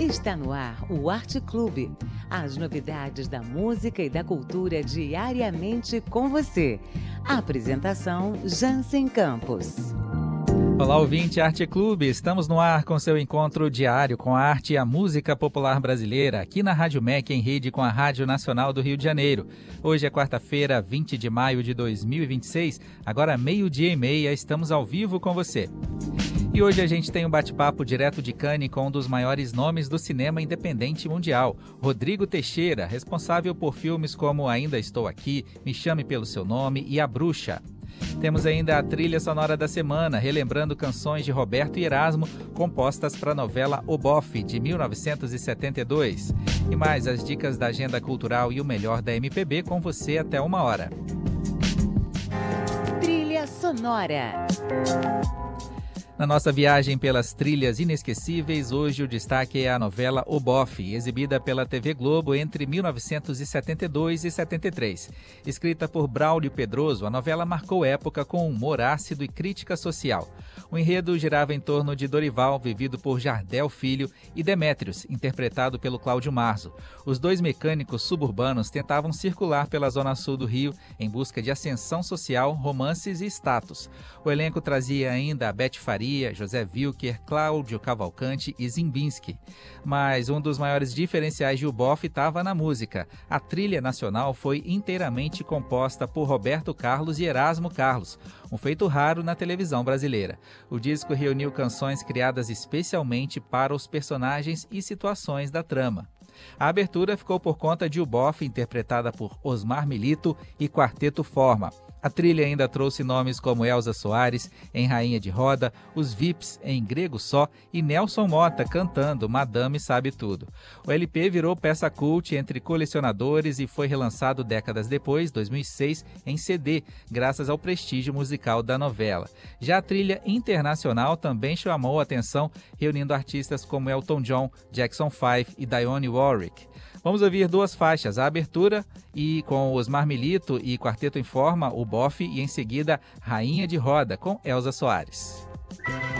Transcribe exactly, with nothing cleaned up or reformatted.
Está no ar o Arte Clube. As novidades da música e da cultura diariamente com você. A apresentação Jansen Campos. Olá, ouvinte Arte Clube. Estamos no ar com seu encontro diário com a arte e a música popular brasileira, aqui na Rádio M E C, em rede com a Rádio Nacional do Rio de Janeiro. Hoje é quarta-feira, vinte de maio de dois mil e vinte e seis, agora meio-dia e meia, estamos ao vivo com você. E hoje a gente tem um bate-papo direto de Cannes com um dos maiores nomes do cinema independente mundial, Rodrigo Teixeira, responsável por filmes como Ainda Estou Aqui, Me Chame Pelo Seu Nome e A Bruxa. Temos ainda a trilha sonora da semana, relembrando canções de Roberto e Erasmo, compostas para a novela O Bofe, de mil novecentos e setenta e dois. E mais as dicas da agenda cultural e o melhor da M P B com você até uma hora. Trilha sonora. Na nossa viagem pelas trilhas inesquecíveis, hoje o destaque é a novela O Bofe, exibida pela T V Globo entre mil novecentos e setenta e dois e setenta e três. Escrita por Braulio Pedroso, a novela marcou época com humor ácido e crítica social. O enredo girava em torno de Dorival, vivido por Jardel Filho, e Demétrios, interpretado pelo Cláudio Marzo. Os dois mecânicos suburbanos tentavam circular pela zona sul do Rio em busca de ascensão social, romances e status. O elenco trazia ainda a Beth Faria, José Wilker, Cláudio Cavalcante e Zimbinski. Mas um dos maiores diferenciais de O Bofe estava na música. A trilha nacional foi inteiramente composta por Roberto Carlos e Erasmo Carlos, um feito raro na televisão brasileira. O disco reuniu canções criadas especialmente para os personagens e situações da trama. A abertura ficou por conta de O Bofe, interpretada por Osmar Milito e Quarteto Forma. A trilha ainda trouxe nomes como Elza Soares, em Rainha de Roda, os V I Ps, em Grego Só, e Nelson Mota cantando Madame Sabe Tudo. O L P virou peça cult entre colecionadores e foi relançado décadas depois, dois mil e seis, em C D, graças ao prestígio musical da novela. Já a trilha internacional também chamou a atenção, reunindo artistas como Elton John, Jackson five e Dionne Warwick. Vamos ouvir duas faixas, a abertura e com Osmar Milito e Quarteto em Forma, O Bofe, e em seguida Rainha de Roda, com Elza Soares.